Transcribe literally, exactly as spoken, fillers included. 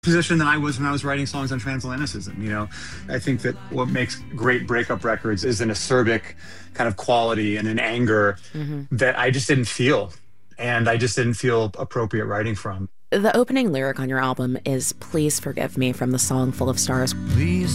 position than I was when I was writing songs on transatlanticism. You know, I think that what makes great breakup records is an acerbic kind of quality and an anger mm-hmm. that I just didn't feel. And I just didn't feel appropriate writing from. The opening lyric on your album is "Please forgive me" from the song Full of Stars. Please